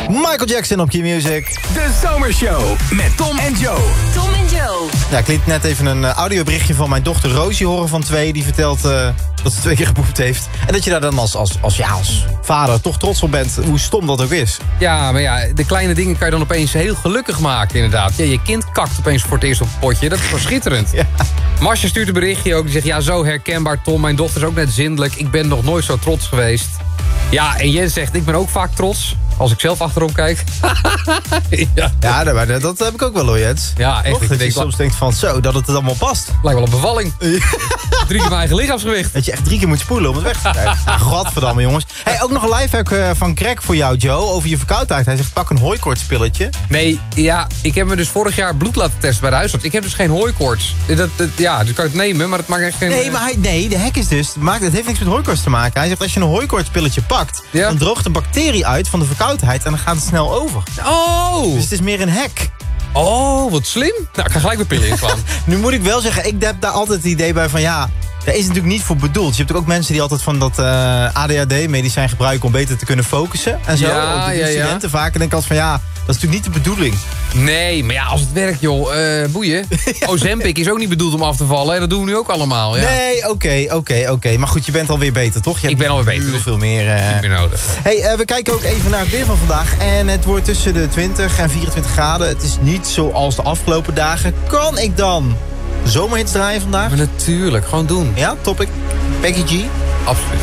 Michael Jackson op Q-Music. De Zomershow met Tom en Joe. Tom en Joe. Ja, ik liet net even een audioberichtje van mijn dochter Rosie horen van 2. Die vertelt dat ze 2 keer geboept heeft. En dat je daar dan als vader toch trots op bent. Hoe stom dat ook is. Ja, maar ja, de kleine dingen kan je dan opeens heel gelukkig maken, inderdaad. Ja, je kind kakt opeens voor het eerst op het potje. Dat is wel schitterend. Ja. Marcia stuurt een berichtje ook. Die zegt, ja, zo herkenbaar, Tom. Mijn dochter is ook net zindelijk. Ik ben nog nooit zo trots geweest. Ja, en Jens zegt, ik ben ook vaak trots. Als ik zelf achterom kijk. Ja, dat heb ik ook wel hoor, Jens. Ja, echt. Dat je soms denkt van zo, dat het allemaal past. Lijkt wel een bevalling. 3 keer mijn eigen lichaamsgewicht. Dat je echt 3 keer moet spoelen om het weg te krijgen. Godverdamme, jongens. Hey, ook nog een lifehack van Greg voor jou, Joe. Over je verkoudheid. Hij zegt, pak een hooikoortspilletje. Nee, ja, ik heb me dus vorig jaar bloed laten testen bij de huisarts. Ik heb dus geen hooikoorts. Ja, dus kan ik het nemen, maar dat maakt echt geen... Nee, de hack is dus, het heeft niks met hooikoorts te maken. Hij zegt, als je een hooikoortspilletje pakt, dan droogt een bacterie uit van de verkoudheid en dan gaat het snel over. Oh! Dus het is meer een hack. Oh, wat slim. Nou, ik ga gelijk de pillen inslaan. Nu moet ik wel zeggen, ik heb daar altijd het idee bij van ja, daar is natuurlijk niet voor bedoeld. Je hebt ook mensen die altijd van dat ADHD-medicijn gebruiken om beter te kunnen focussen. En zo, die studenten vaak. En denk ik altijd van ja, dat is natuurlijk niet de bedoeling. Nee, maar ja, als het werkt, joh, boeien. Ozempic is ook niet bedoeld om af te vallen. Hè? Dat doen we nu ook allemaal. Ja. Nee, oké. Maar goed, je bent alweer beter, toch? Ik ben alweer beter. Heel veel meer. Niet meer nodig. Hey, we kijken ook even naar het weer van vandaag. En het wordt tussen de 20 en 24 graden. Het is niet zoals de afgelopen dagen. Kan ik dan zomerhits draaien vandaag? Maar natuurlijk, gewoon doen. Ja, topic. Peggy G. Absoluut.